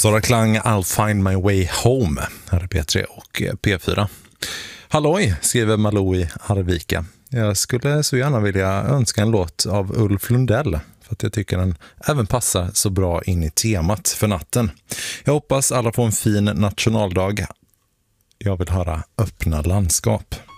Sara Klang, I'll find my way home. Här är P3 och P4. Halloj, skriver Malou i Arvika. Jag skulle så gärna vilja önska en låt av Ulf Lundell, för att jag tycker den även passar så bra in i temat för natten. Jag hoppas alla får en fin nationaldag. Jag vill höra Öppna landskap.